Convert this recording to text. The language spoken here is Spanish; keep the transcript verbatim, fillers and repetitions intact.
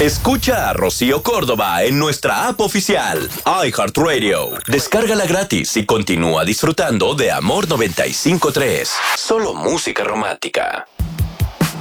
Escucha a Rocío Córdoba en nuestra app oficial, iHeartRadio. Descárgala gratis y continúa disfrutando de Amor noventa y cinco punto tres. Solo música romántica.